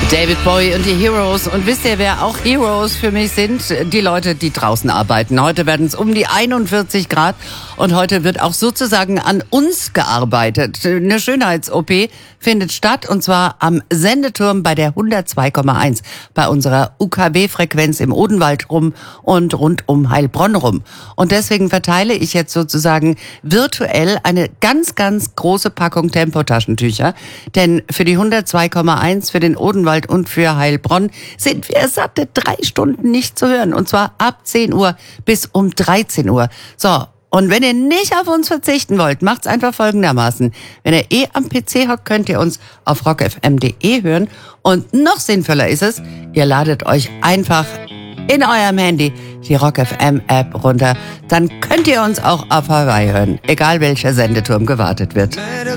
David Bowie und die Heroes. Und wisst ihr, wer auch Heroes für mich sind? Die Leute, die draußen arbeiten. Heute werden es um die 41 Grad und heute wird auch sozusagen an uns gearbeitet. Eine Schönheits-OP findet statt und zwar am Sendeturm bei der 102,1 bei unserer UKW-Frequenz im Odenwald rum und rund um Heilbronn rum. Und deswegen verteile ich jetzt sozusagen virtuell eine ganz, ganz große Packung Tempotaschentücher. Denn für die 102,1, für den Odenwald und für Heilbronn sind wir satte 3 Stunden nicht zu hören. Und zwar ab 10 Uhr bis um 13 Uhr. So, und wenn ihr nicht auf uns verzichten wollt, macht's einfach folgendermaßen. Wenn ihr am PC hockt, könnt ihr uns auf rockfm.de hören. Und noch sinnvoller ist es, ihr ladet euch einfach in eurem Handy die Rock-FM-App runter. Dann könnt ihr uns auch auf Hawaii hören, egal welcher Sendeturm gewartet wird.